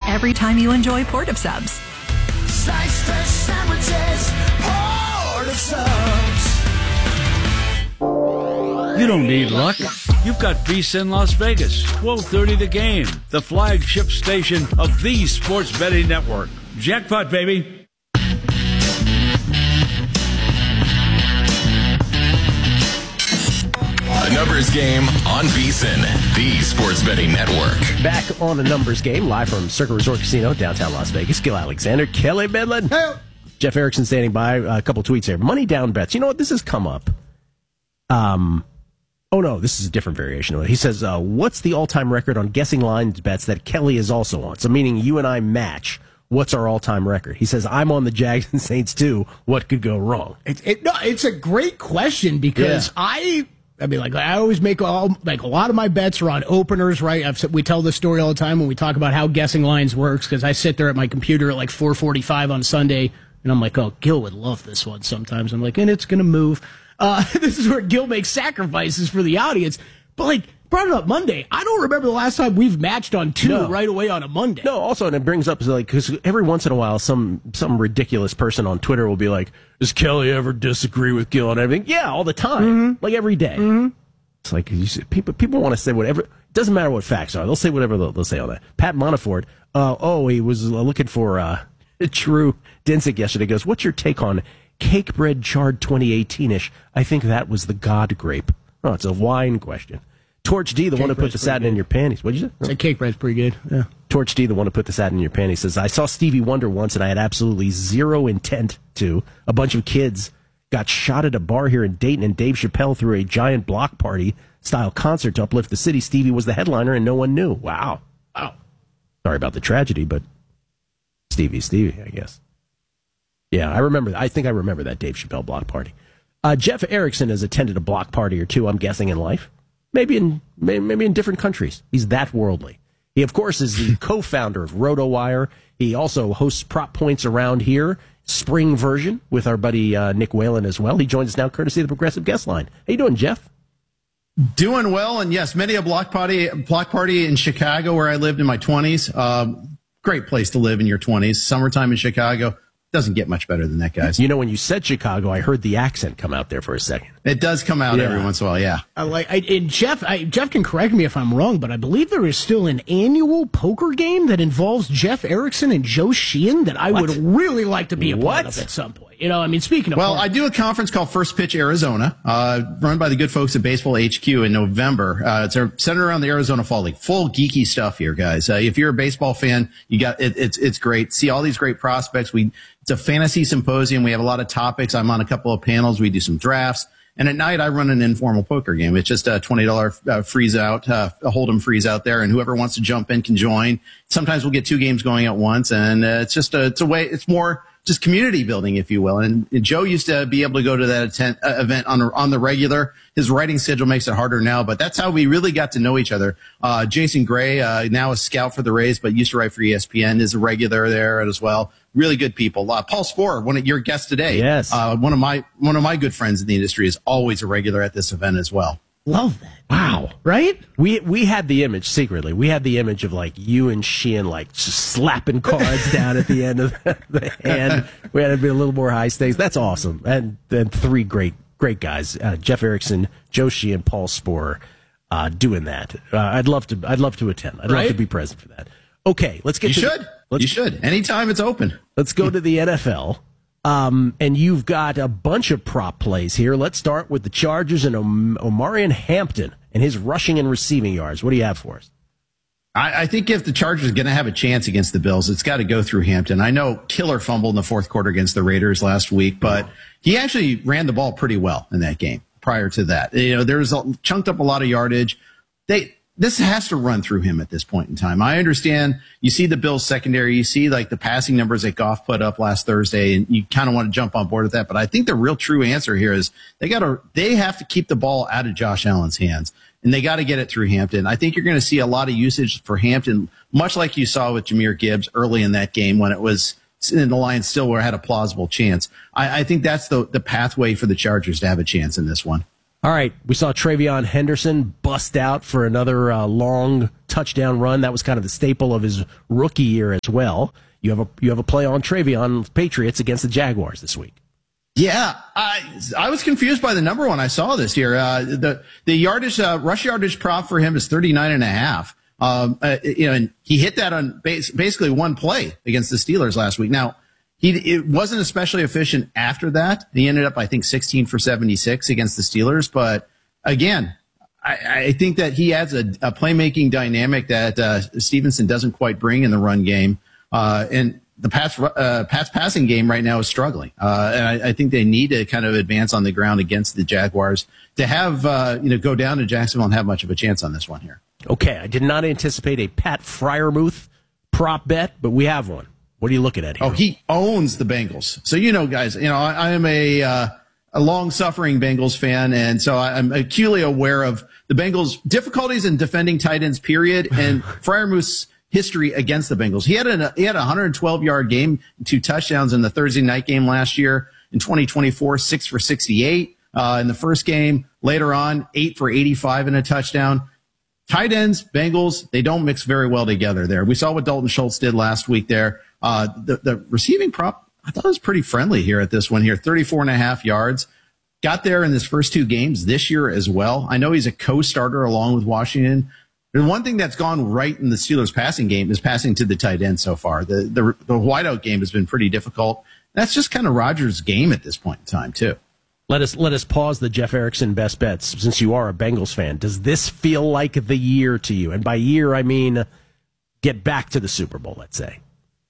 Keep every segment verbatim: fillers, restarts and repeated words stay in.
every time you enjoy Port of Subs. Sliced fish sandwiches, Port of Subs. You don't need luck. You've got VSiN Las Vegas, twelve thirty The Game, the flagship station of the sports betting network. Jackpot, baby. A numbers game on VSiN, the sports betting network. Back on a numbers game, live from Circa Resort Casino, downtown Las Vegas. Gil Alexander, Kelly Midland. Hey. Jeff Erickson standing by. A couple tweets here. Money down bets. You know what? This has come up. Um, oh, no, this is a different variation of it. He says, uh, what's the all-time record on guessing lines bets that Kelly is also on? So meaning you and I match. What's our all-time record? He says, I'm on the Jags and Saints, too. What could go wrong? It, it, no, it's a great question because yeah. I... I mean, like, I always make all, like, a lot of my bets are on openers, right? I've, we tell this story all the time when we talk about how guessing lines works, because I sit there at my computer at, like, four forty-five on Sunday, and I'm like, oh, Gil would love this one sometimes. I'm like, and it's going to move. Uh, this is where Gil makes sacrifices for the audience. But, like, brought it up Monday. I don't remember the last time we've matched on two no. right away on a Monday. No, also, and it brings up, like, because every once in a while, some some ridiculous person on Twitter will be like, does Kelly ever disagree with Gil on everything? Yeah, all the time. Mm-hmm. Like, every day. Mm-hmm. It's like, you see, people people want to say whatever. It doesn't matter what facts are. They'll say whatever they'll, they'll say on that. Pat Manafort, uh, oh, he was looking for uh, Drew Dinsick yesterday. Goes, what's your take on Cake Bread Chard twenty eighteen-ish? I think that was the God grape. Oh, it's a wine question. Torch D, the cake one who put the satin good. in your panties. What'd you say? Say cake bread's pretty good. Yeah. Torch D, the one who put the satin in your panties, says, I saw Stevie Wonder once and I had absolutely zero intent to. A bunch of kids got shot at a bar here in Dayton, and Dave Chappelle threw a giant block party style concert to uplift the city. Stevie was the headliner and no one knew. Wow. Wow. Sorry about the tragedy, but Stevie, Stevie, I guess. Yeah, I remember. I think I remember that Dave Chappelle block party. Uh, Jeff Erickson has attended a block party or two, I'm guessing, in life. Maybe in maybe in different countries. He's that worldly. He, of course, is the co-founder of RotoWire. He also hosts Prop Points Around Here, spring version, with our buddy uh, Nick Whalen as well. He joins us now courtesy of the Progressive Guest Line. How you doing, Jeff? Doing well, and yes, many a block party block party in Chicago where I lived in my twenties. Um, great place to live in your twenties. Summertime in Chicago. Doesn't get much better than that, guys. You know, when you said Chicago, I heard the accent come out there for a second. It does come out yeah. every once in a while, yeah. I like, I, and Jeff, I, Jeff can correct me if I'm wrong, but I believe there is still an annual poker game that involves Jeff Erickson and Joe Sheehan that I what? would really like to be a what? part of at some point. You know, I mean, speaking of well, parties. I do a conference called First Pitch Arizona, uh, run by the good folks at Baseball H Q in November. Uh, it's centered around the Arizona Fall League. Full geeky stuff here, guys. Uh, if you're a baseball fan, you got it, it's it's great. See all these great prospects. We it's a fantasy symposium. We have a lot of topics. I'm on a couple of panels. We do some drafts. And at night, I run an informal poker game. It's just a twenty dollars uh, freeze out, uh, a hold'em freeze out there, and whoever wants to jump in can join. Sometimes we'll get two games going at once, and uh, it's just a, it's a way, it's more just community building, if you will. And Joe used to be able to go to that attend, uh, event on the, on the regular. His writing schedule makes it harder now, but that's how we really got to know each other. Uh, Jason Gray, uh, now a scout for the Rays, but used to write for E S P N, is a regular there as well. Really good people. Uh, Paul Sporer, one of your guests today. Yes. Uh, one of my, one of my good friends in the industry, is always a regular at this event as well. Love that. Wow. Right? We we had the image secretly. We had the image of like you and Sheehan like just slapping cards down at the end of the, the hand. We had to be a little more high stakes. That's awesome. And then three great great guys: uh, Jeff Erickson, Joe Sheehan, Paul Sporer, uh, doing that. Uh, I'd love to. I'd love to attend. I'd right? love to be present for that. Okay, let's get. You to should. The, let's, you should. Anytime it's open. Let's go to the N F L. Um, and you've got a bunch of prop plays here. Let's start with the Chargers and Om- Omarion Hampton and his rushing and receiving yards. What do you have for us? I, I think if the Chargers are going to have a chance against the Bills, it's got to go through Hampton. I know Killer fumbled in the fourth quarter against the Raiders last week, but he actually ran the ball pretty well in that game prior to that. You know, there was a, chunked up a lot of yardage. They, This has to run through him at this point in time. I understand you see the Bills secondary, you see like the passing numbers that Goff put up last Thursday, and you kind of want to jump on board with that. But I think the real true answer here is they got to, they have to keep the ball out of Josh Allen's hands, and they got to get it through Hampton. I think you're going to see a lot of usage for Hampton, much like you saw with Jahmyr Gibbs early in that game when it was in the Lions still were had a plausible chance. I, I think that's the, the pathway for the Chargers to have a chance in this one. All right, we saw Travion Henderson bust out for another uh, long touchdown run. That was kind of the staple of his rookie year as well. You have a you have a play on Travion Patriots against the Jaguars this week. Yeah, I I was confused by the number when I saw this here. Uh, the the yardage uh, rush yardage prop for him is thirty-nine and a half. Um, uh, you know, and he hit that on base, basically one play against the Steelers last week. Now, he it wasn't especially efficient after that. He ended up, I think, sixteen for seventy-six against the Steelers. But again, I, I think that he adds a, a playmaking dynamic that uh, Stevenson doesn't quite bring in the run game. Uh, and the pass, uh, pass passing game right now is struggling. Uh, and I, I think they need to kind of advance on the ground against the Jaguars to have, uh, you know, go down to Jacksonville and have much of a chance on this one here. Okay. I did not anticipate a Pat Freiermuth prop bet, but we have one. What are you looking at here? Oh, he owns the Bengals. So, you know, guys, you know, I, I am a, uh, a long suffering Bengals fan. And so I, I'm acutely aware of the Bengals difficulties in defending tight ends, period. And Freiermuth's history against the Bengals. He had a he had a one hundred twelve yard game, two touchdowns in the Thursday night game last year. In twenty twenty-four, six for sixty-eight uh, in the first game. Later on, eight for eighty-five and a touchdown. Tight ends, Bengals, they don't mix very well together there. We saw what Dalton Schultz did last week there. Uh, the, the receiving prop, I thought it was pretty friendly here at this one here, thirty-four and a half yards. Got there in his first two games this year as well. I know he's a co-starter along with Washington. And one thing that's gone right in the Steelers' passing game is passing to the tight end so far. The the, the wideout game has been pretty difficult. That's just kind of Rodgers' game at this point in time, too. Let us let us pause the Jeff Erickson best bets, since you are a Bengals fan. Does this feel like the year to you? And by year, I mean get back to the Super Bowl, let's say.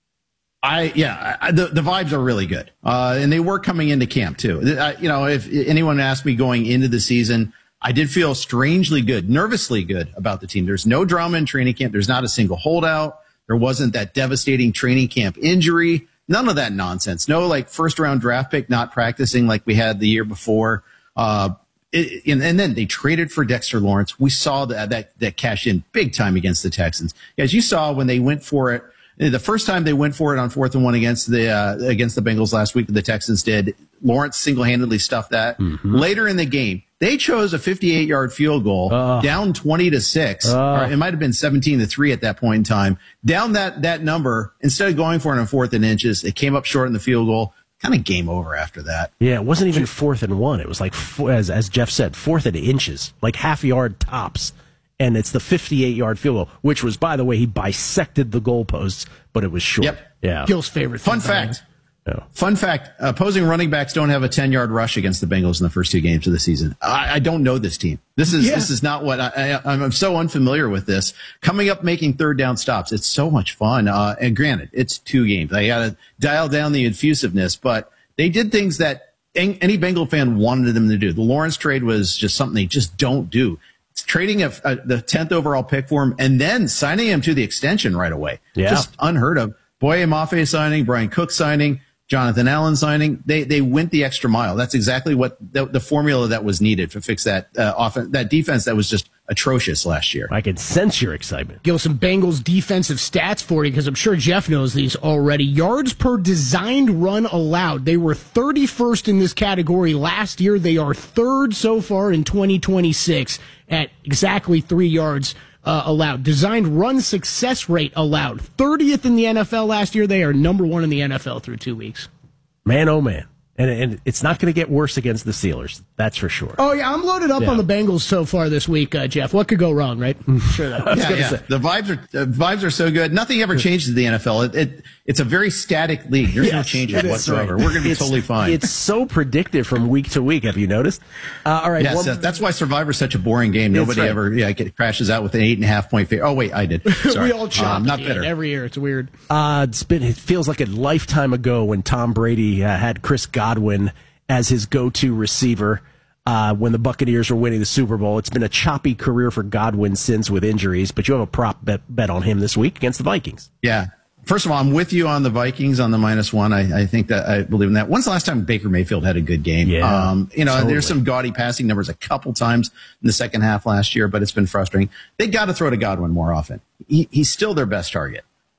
I yeah, I, the the vibes are really good, uh, and they were coming into camp too. I, you know, if anyone asked me going into the season, I did feel strangely good, nervously good about the team. There's no drama in training camp. There's not a single holdout. There wasn't that devastating training camp injury. None of that nonsense. No, like first round draft pick not practicing like we had the year before. Uh, it, and, and then they traded for Dexter Lawrence. We saw that that that cash in big time against the Texans. As you saw when they went for it. The first time they went for it on fourth and one against the uh, against the Bengals last week, the Texans did. Lawrence single-handedly stuffed that. Mm-hmm. Later in the game, they chose a fifty-eight yard field goal, uh, down twenty to six. Uh, or it might have been seventeen to three at that point in time. Down that that number, instead of going for it on fourth and inches, it came up short in the field goal. Kind of game over after that. Yeah, it wasn't even fourth and one. It was like, as as Jeff said, fourth and inches, like half yard tops. And it's the fifty-eight yard field goal, which was, by the way, he bisected the goalposts, but it was short. Yep. Yeah. Gil's favorite. Fun fact. Yeah. Fun fact. Opposing running backs don't have a ten yard rush against the Bengals in the first two games of the season. I, I don't know this team. This is, yeah. this is not what I, I, I'm so unfamiliar with this. Coming up, making third down stops. It's so much fun. Uh, and granted, it's two games. I got to dial down the effusiveness, but they did things that any Bengal fan wanted them to do. The Lawrence trade was just something they just don't do. Trading a, a, the tenth overall pick for him and then signing him to the extension right away. Yeah. Just unheard of. Boye Mafe signing, Brian Cook signing, Jonathan Allen signing. They they went the extra mile. That's exactly what the, the formula that was needed to fix that uh, offense, that defense that was just atrocious last year. I can sense your excitement. Gil, some Bengals defensive stats for you because I'm sure Jeff knows these already. Yards per designed run allowed. They were thirty-first in this category last year. They are third so far in twenty twenty-six at exactly three yards uh, allowed. Designed run success rate allowed. thirtieth in the N F L last year. They are number one in the N F L through two weeks. Man, oh man. And, and it's not going to get worse against the Steelers. That's for sure. Oh, yeah. I'm loaded up yeah. on the Bengals so far this week, uh, Jeff. What could go wrong, right? Sure. That yeah, yeah. The vibes are uh, vibes are so good. Nothing ever changes in the N F L. It, it It's a very static league. There's yes, no changes whatsoever. Right. We're going to be it's, totally fine. It's so predictive from week to week. Have you noticed? Uh, all right. Yes, one, that's why Survivor's such a boring game. Nobody right. ever yeah, get, crashes out with an eight and a half point favorite. Oh, wait, I did. Sorry. We all chop um, not bitter. Every year. It's weird. Uh, it's been, it feels like a lifetime ago when Tom Brady uh, had Chris Godwin as his go-to receiver uh, when the Buccaneers were winning the Super Bowl. It's been a choppy career for Godwin since with injuries, but you have a prop bet, bet on him this week against the Vikings. Yeah. First of all, I'm with you on the Vikings on the minus one. I, I think that I believe in that. When's the last time Baker Mayfield had a good game? Yeah, um, you know, totally. There's some gaudy passing numbers a couple times in the second half last year, but it's been frustrating. They got to throw to Godwin more often. He, he's still their best target.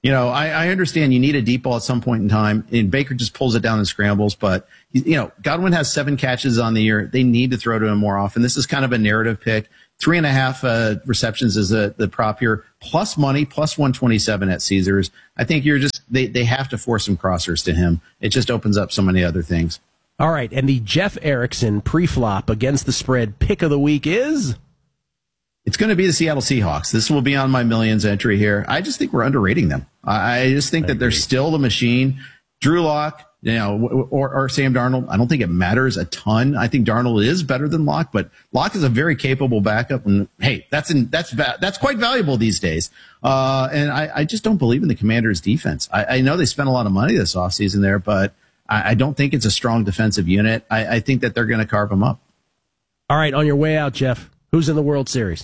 You know, I, I understand you need a deep ball at some point in time, and Baker just pulls it down and scrambles. But, you know, Godwin has seven catches on the year. They need to throw to him more often. This is kind of a narrative pick. Three and a half uh, receptions is a, the prop here, plus money, plus one twenty-seven at Caesars. I think you're just, they, they have to force some crossers to him. It just opens up so many other things. All right, and the Jeff Erickson pre-flop against the spread pick of the week is? It's going to be the Seattle Seahawks. This will be on my millions entry here. I just think we're underrating them. I just think I that agree. They're still the machine. Drew Lock, you know, or, or Sam Darnold. I don't think it matters a ton. I think Darnold is better than Lock, but Lock is a very capable backup. And hey, that's in, that's that's quite valuable these days. Uh, and I, I just don't believe in the Commanders' defense. I, I know they spent a lot of money this offseason there, but I, I don't think it's a strong defensive unit. I, I think that they're going to carve them up. All right, on your way out, Jeff, who's in the World Series?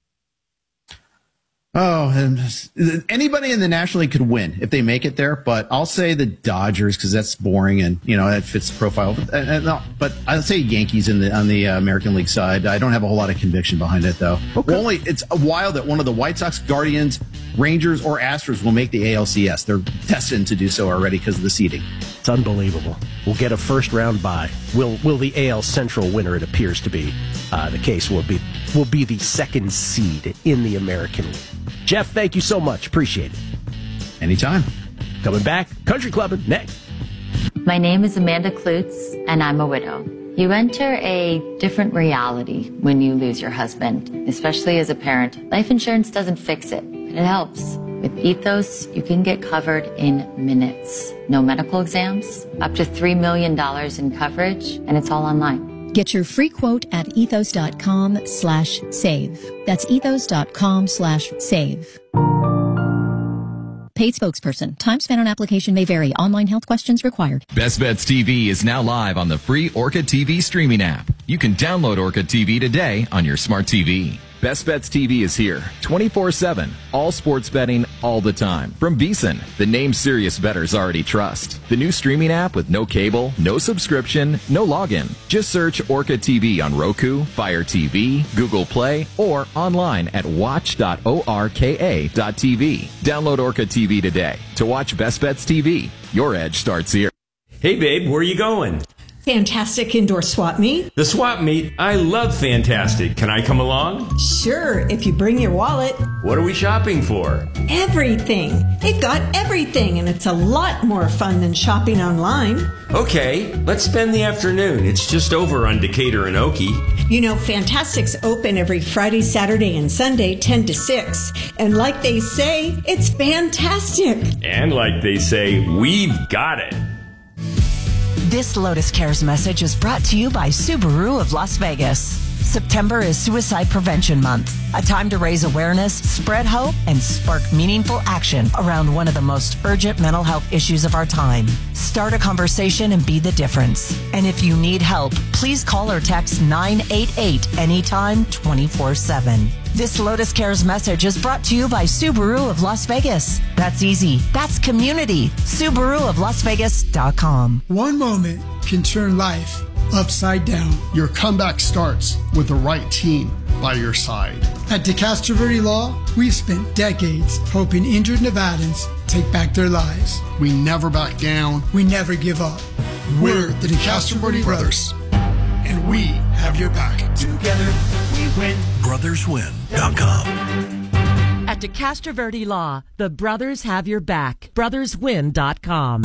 Oh, and anybody in the National League could win if they make it there, but I'll say the Dodgers because that's boring and you know that fits the profile. But, uh, no, but I'll say Yankees in the on the uh, American League side. I don't have a whole lot of conviction behind it though. Okay. Only it's wild that one of the White Sox, Guardians, Rangers, or Astros will make the A L C S. They're destined to do so already because of the seeding. It's unbelievable. We'll get a first round bye. Will will the A L Central winner? It appears to be uh, the case. Will be will be the second seed in the American League. Jeff, thank you so much. Appreciate it. Anytime. Coming back, Country Clubbing next. My name is Amanda Klutz, and I'm a widow. You enter a different reality when you lose your husband, especially as a parent. Life insurance doesn't fix it, but it helps. With Ethos, you can get covered in minutes. No medical exams, up to three million dollars in coverage, and it's all online. Get your free quote at ethos.com slash save. That's ethos.com slash save. Paid spokesperson. Time spent on application may vary. Online health questions required. Best Bets T V is now live on the free Orca T V streaming app. You can download Orca T V today on your smart T V. Best Bets T V is here, twenty-four seven, all sports betting, all the time. From VEASAN, the name serious bettors already trust. The new streaming app with no cable, no subscription, no login. Just search Orca T V on Roku, Fire T V, Google Play, or online at watch dot orka dot t v. Download Orca T V today to watch Best Bets T V. Your edge starts here. Hey babe, where are you going? Fantastic Indoor Swap Meet. The Swap Meet? I love Fantastic. Can I come along? Sure, if you bring your wallet. What are we shopping for? Everything. They've got everything, and it's a lot more fun than shopping online. Okay, let's spend the afternoon. It's just over on Decatur and Okie. You know, Fantastic's open every Friday, Saturday, and Sunday, ten to six. And like they say, it's fantastic. And like they say, we've got it. This Lotus Cares message is brought to you by Subaru of Las Vegas. September is Suicide Prevention Month, a time to raise awareness, spread hope, and spark meaningful action around one of the most urgent mental health issues of our time. Start a conversation and be the difference. And if you need help, please call or text nine eight eight anytime twenty-four seven. This Lotus Cares message is brought to you by Subaru of Las Vegas. That's easy. That's community. Subaru of Las Vegas dot com. One moment can turn life upside down. Your comeback starts with the right team by your side. At DeCastro Verde Law, we've spent decades helping injured Nevadans take back their lives. We never back down. We never give up. We're the DeCastro Verde Brothers, and we have your back. Together we win. brothers win dot com. At DeCastro Verde Law, the brothers have your back. brothers win dot com.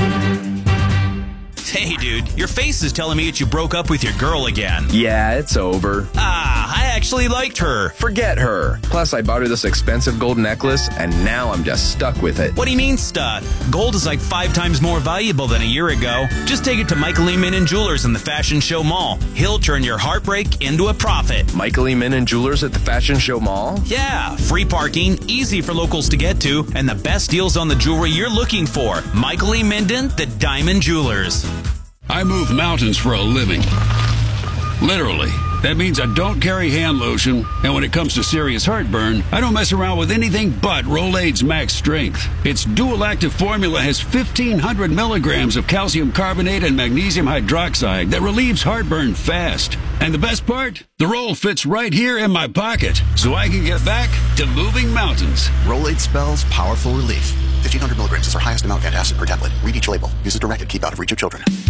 Hey, dude, your face is telling me that you broke up with your girl again. Yeah, it's over. Ah, I actually liked her. Forget her. Plus, I bought her this expensive gold necklace, and now I'm just stuck with it. What do you mean stuck? Gold is like five times more valuable than a year ago. Just take it to Michael E. Minnan Jewelers in the Fashion Show Mall. He'll turn your heartbreak into a profit. Michael E. Minnan Jewelers at the Fashion Show Mall? Yeah, free parking, easy for locals to get to, and the best deals on the jewelry you're looking for. Michael E. Minnan, the Diamond Jewelers. I move mountains for a living. Literally. That means I don't carry hand lotion, and when it comes to serious heartburn, I don't mess around with anything but Rolaids Max Strength. Its dual-active formula has fifteen hundred milligrams of calcium carbonate and magnesium hydroxide that relieves heartburn fast. And the best part? The roll fits right here in my pocket, so I can get back to moving mountains. Rolaids spells powerful relief. fifteen hundred milligrams is our highest amount of antacid per tablet. Read each label. Use as directed. Keep out of reach of children.